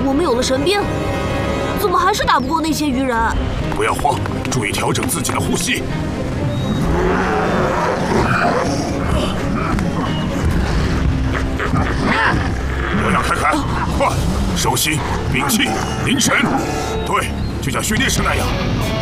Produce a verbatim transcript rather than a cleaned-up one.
我们有了神兵，怎么还是打不过那些鱼人？ 不要慌，注意调整自己的呼吸。我要看看，快，收心，屏气，凝神。对，就像训练时那样。